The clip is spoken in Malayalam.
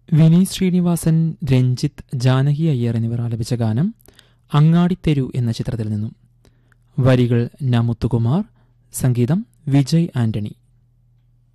വിനീത് ശ്രീനിവാസൻ, രഞ്ജിത്ത്, ജാനകി അയ്യർ എന്നിവർ ആലപിച്ച ഗാനം അങ്ങാടിത്തെരു എന്ന ചിത്രത്തിൽ നിന്നും. വരികൾ മുത്തുകുമാർ, സംഗീതം വിജയ് ആന്റണി.